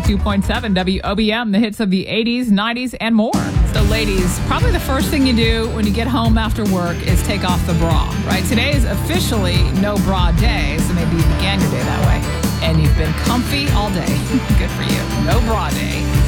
92.7 WOBM, the hits of the 80s, 90s, and more. So ladies, probably the first thing you do when you get home after work is take off the bra, right? Today is officially no bra day, so maybe you began your day that way. And you've been comfy all day. Good for you. No bra day.